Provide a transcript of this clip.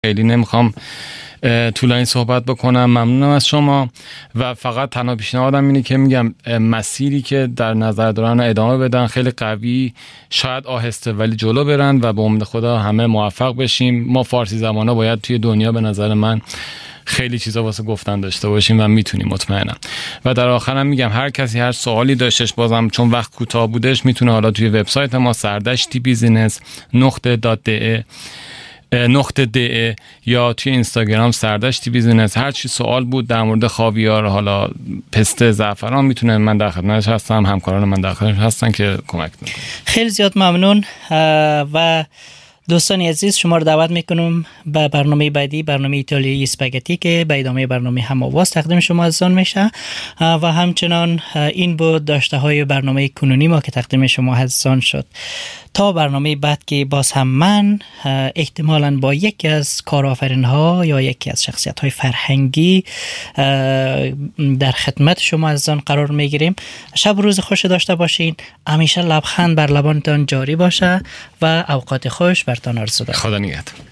خیلی نمیخوام طولانی صحبت بکنم. ممنونم از شما و فقط تنها پیشنهادم اینه که میگم مسیری که در نظر دارن ادامه بدن، خیلی قوی، شاید آهسته ولی جلو برن و به امید خدا همه موفق بشیم. ما فارسی زبانا باید توی دنیا به نظر من خیلی چیزا واسه گفتن داشته باشیم و میتونیم مطمئنم. و در آخرم میگم هر کسی هر سوالی داشتش، بازم چون وقت کوتاه بودش، میتونه حالا توی وبسایت ما سردشتی-بیزینس.de یا توی اینستاگرام سردشتی بیزینس، هر چی سوال بود در مورد خاویار، حالا پسته، زعفران، میتونه من در خدمتش هستم، همکاران من در خدمتش هستن که کمک میکنن. خیلی زیاد ممنون و دوستان عزیز شما رو دعوت میکنم به برنامه بعدی، برنامه ایتالیایی اسپاگتی که به ادامه برنامه هم آواز تقدیم شما عزیزان میشه و همچنان این بود داشته های برنامه کنونی ما که تقدیم شما عزیزان شد. تا برنامه بعد که باز هم من احتمالاً با یکی از کارآفرین‌ها یا یکی از شخصیت‌های فرهنگی در خدمت شما عزیزان قرار میگیریم. شب و روز خوش داشته باشین، همیشه لبخند بر لبانتان جاری باشه و اوقات خوش برتان آرزو دارم. خدا نگهدار.